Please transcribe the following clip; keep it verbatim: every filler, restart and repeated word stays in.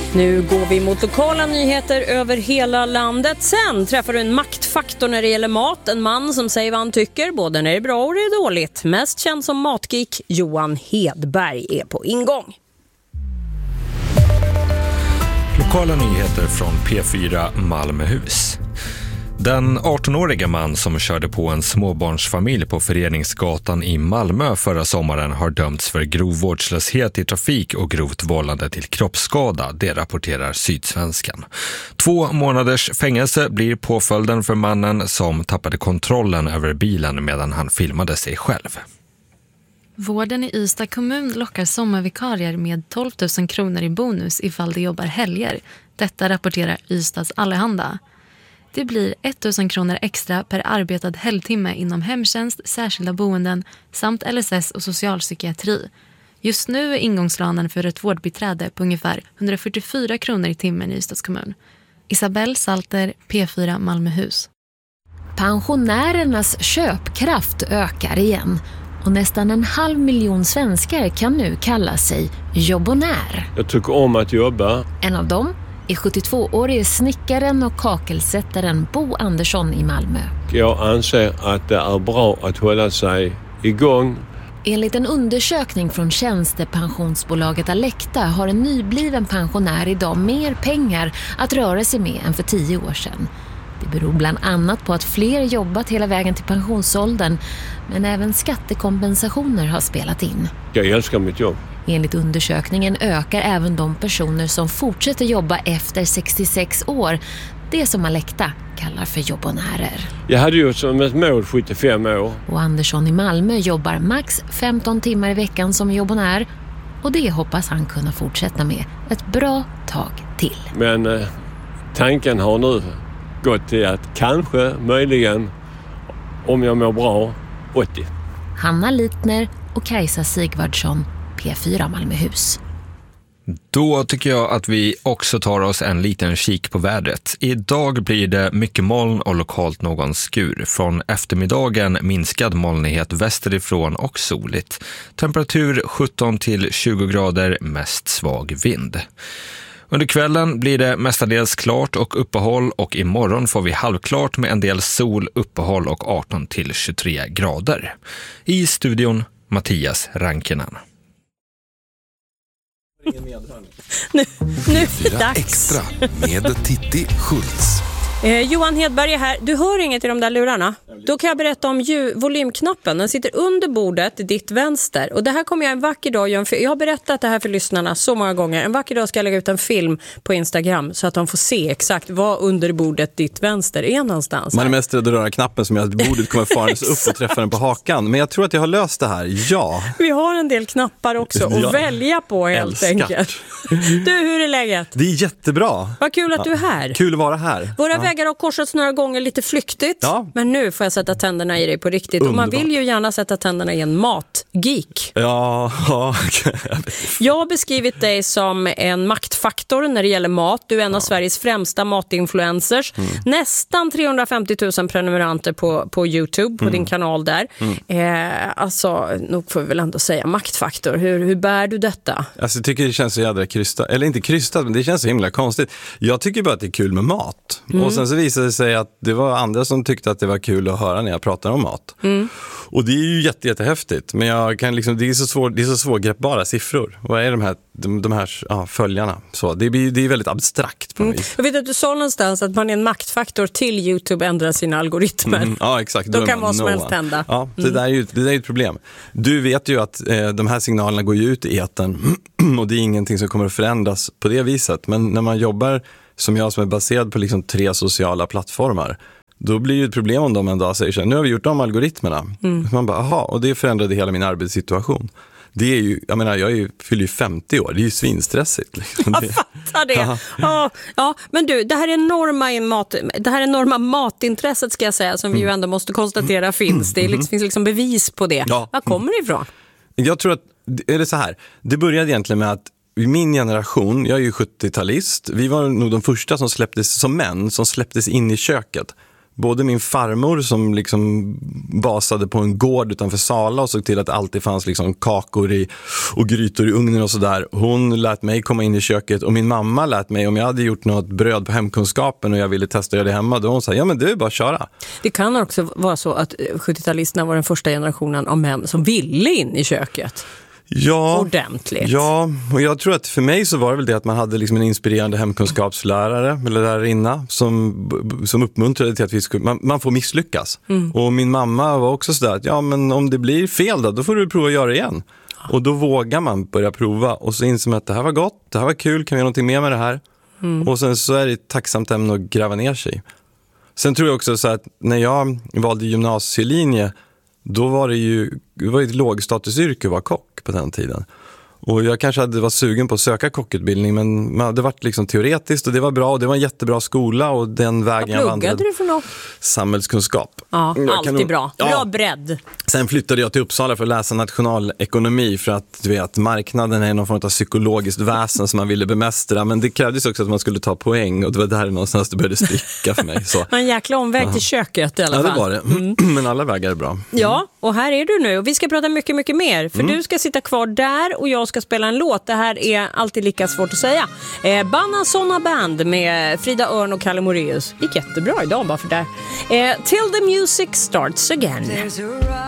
Nu går vi mot lokala nyheter över hela landet. Sen träffar du en maktfaktor när det gäller mat. En man som säger vad han tycker, både när det är bra och det är dåligt. Mest känd som matgeek, Johan Hedberg, är på ingång. Lokala nyheter från P fyra Malmöhus. Den arton-åriga man som körde på en småbarnsfamilj på Föreningsgatan i Malmö förra sommaren har dömts för grov vårdslöshet i trafik och grovt vållande till kroppsskada, det rapporterar Sydsvenskan. Två månaders fängelse blir påföljden för mannen som tappade kontrollen över bilen medan han filmade sig själv. Vården i Ystad kommun lockar sommarvikarier med tolv tusen kronor i bonus ifall de jobbar helger. Detta rapporterar Ystads Allehanda. Det blir tusen kronor extra per arbetad helgtimme inom hemtjänst, särskilda boenden samt L S S och socialpsykiatri. Just nu är ingångslönen för ett vårdbiträde på ungefär hundrafyrtiofyra kronor i timmen i Ystads kommun. Isabelle Salter, P fyra Malmöhus. Pensionärernas köpkraft ökar igen. Och nästan en halv miljon svenskar kan nu kalla sig jobbonär. Jag tycker om att jobba. En av dem är sjuttiotvåårige snickaren och kakelsättaren Bo Andersson i Malmö. Jag anser att det är bra att hålla sig igång. Enligt en undersökning från tjänstepensionsbolaget Alecta har en nybliven pensionär idag mer pengar att röra sig med än för tio år sedan. Det beror bland annat på att fler jobbat hela vägen till pensionsåldern, men även skattekompensationer har spelat in. Jag älskar mitt jobb. Enligt undersökningen ökar även de personer som fortsätter jobba efter sextiosex år, det som Alecta kallar för jobbonärer. Jag hade ju som ett mål sjuttiofem år. Och Andersson i Malmö jobbar max femton timmar i veckan som jobbonär, och det hoppas han kunna fortsätta med ett bra tag till. Men eh, tanken har nu gått till att kanske, möjligen, om jag mår bra, åttio. Hanna Litner och Kajsa Sigvardsson, P fyra Malmöhus. Då tycker jag att vi också tar oss en liten kik på vädret. Idag blir det mycket moln och lokalt någon skur. Från eftermiddagen minskad molnighet västerifrån och soligt. Temperatur sjutton till tjugo grader, mest svag vind. Under kvällen blir det mestadels klart och uppehåll, och imorgon får vi halvklart med en del sol, uppehåll och arton till tjugotre grader. I studion Mattias Rankinen. Nu, nu är det dags. Extra med Titti Schultz. Eh, Johan Hedberg är här. Du hör inget i de där lurarna. Då kan jag berätta om ljud, volymknappen. Den sitter under bordet, ditt vänster. Och det här kommer jag en vacker dag göra. Jag har berättat det här för lyssnarna så många gånger. En vacker dag ska jag lägga ut en film på Instagram så att de får se exakt vad under bordet ditt vänster är någonstans. Man är mest rädd att röra knappen som gör att bordet kommer farandes upp och träffa den på hakan. Men jag tror att jag har löst det här, ja. Vi har en del knappar också att ja. välja på helt Älskar. enkelt. Du, hur är läget? Det är jättebra. Vad kul att du är här. Kul att vara här. Våra ja. vägar har korsats några gånger lite flyktigt. Ja. Men nu får jag sätta tänderna i dig på riktigt. Och man vill ju gärna sätta tänderna i en matgeek. Ja, ja. Jag har beskrivit dig som en maktfaktor när det gäller mat. Du är en av ja. Sveriges främsta matinfluencers. Mm. Nästan trehundrafemtio tusen prenumeranter på, på YouTube, på mm. din kanal där. Mm. Eh, alltså, nog får vi väl ändå säga maktfaktor. Hur, hur bär du detta? Alltså, jag tycker det känns så jädra krystat. Eller inte krystat, men det känns så himla konstigt. Jag tycker bara att det är kul med mat. Mm. Och sen så visade det sig att det var andra som tyckte att det var kul att höra när jag pratar om mat. Mm. Och det är ju jätte, jättehäftigt. Men jag kan liksom, det är så svår, det är så svårgreppbara siffror. Vad är de här, de, de här ja, följarna? Så det, blir, det är väldigt abstrakt på något mm. vis. Jag vet att du sa någonstans att man är en maktfaktor till YouTube ändrar sina algoritmer. Mm. Ja, exakt. Då, Då kan vad som helst hända. Ja, det, mm. där är ju, det där är ett problem. Du vet ju att eh, de här signalerna går ju ut i etern och det är ingenting som kommer att förändras på det viset. Men när man jobbar som jag som är baserad på liksom tre sociala plattformar, då blir det ett problem om de en dag säger så här, nu har vi gjort de algoritmerna. Mm. Man bara, aha, och det förändrade hela min arbetssituation. Det är ju, jag menar, jag är ju, fyller ju femtio år, det är ju svinstressigt. Liksom. Jag fattar det. Ja, ja, men du, det här enorma, mat, det här enorma matintresset ska jag säga, som vi ju ändå måste konstatera finns. Det liksom, finns liksom bevis på det. Ja. Var kommer det ifrån? Jag tror att, är det så här, det började egentligen med att i min generation, jag är ju sjuttiotalist, vi var nog de första som släpptes som män, som släpptes in i köket. både min farmor som liksom basade på en gård utanför Sala och såg till att det alltid fanns liksom kakor i, och grytor i ugnen och sådär. Hon lät mig komma in i köket och min mamma lät mig, om jag hade gjort något bröd på hemkunskapen och jag ville testa att göra det hemma, då hon sa, ja men det är bara att köra. Det kan också vara så att sjuttio-talisterna var den första generationen av män som ville in i köket. Ja, ordentligt. Ja, och jag tror att för mig så var det väl det att man hade liksom en inspirerande hemkunskapslärare eller lärarinna som, som uppmuntrade till att vi skulle, man, man får misslyckas. Mm. Och min mamma var också sådär att ja men om det blir fel då, då får du prova att göra det igen. Ja. Och då vågar man börja prova och så inser man att det här var gott, det här var kul, kan vi göra någonting mer med det här? Mm. Och sen så är det ett tacksamt ämne att gräva ner sig. Sen tror jag också så att när jag valde gymnasielinje, då var det ju det var ett lågstatusyrke att vara kock på den tiden. Och jag kanske hade varit sugen på att söka kockutbildning, men det hade varit liksom teoretiskt och det var bra och det var en jättebra skola och den vägen jag vandrade. Vad pluggade du för något? Samhällskunskap. Ja, jag alltid nog, bra. Bra ja. bredd. Sen flyttade jag till Uppsala för att läsa nationalekonomi för att du vet, marknaden är någon form av psykologiskt väsen som man ville bemästra, men det krävdes också att man skulle ta poäng och det var där någonstans det började spricka för mig. Så. En jäkla omväg ja. till köket i alla fall. Ja, det var det. Mm. Men alla vägar är bra. Mm. Ja, och här är du nu och vi ska prata mycket, mycket mer för mm. du ska sitta kvar där och jag ska spela en låt. Det här är alltid lika svårt att säga. Eh, Bananzona Band med Frida Örn och Kalle Moraeus. Gick jättebra idag bara för det. Eh, Till the music starts again.